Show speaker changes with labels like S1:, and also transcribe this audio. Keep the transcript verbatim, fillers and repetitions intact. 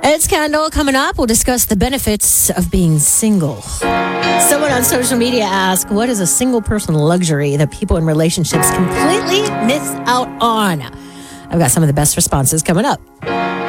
S1: It's Kendall coming up. We'll discuss the benefits of being single. Someone on social media asked, what is a single person luxury that people in relationships completely miss out on? I've got some of the best responses coming up.